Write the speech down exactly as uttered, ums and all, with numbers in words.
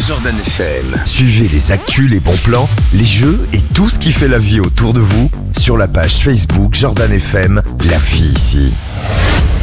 Jordan F M. Suivez les actus, les bons plans, les jeux et tout ce qui fait la vie autour de vous sur la page Facebook Jordan F M, la vie ici.